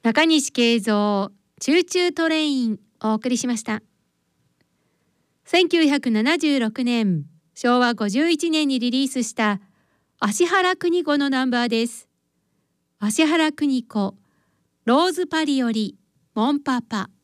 中西慶三チューチュートレインお送りしました。1976年昭和51年にリリースした芦原邦子のナンバーです。芦原邦子、ローズパリよりモンパパ。